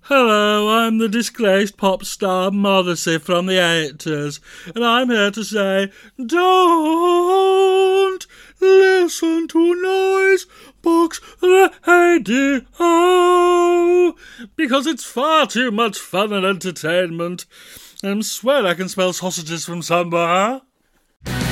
Hello, I'm the disgraced pop star Morrissey from the 80s, and I'm here to say, don't listen to Noise Box Radio, because it's far too much fun and entertainment. I swear I can smell sausages from somewhere.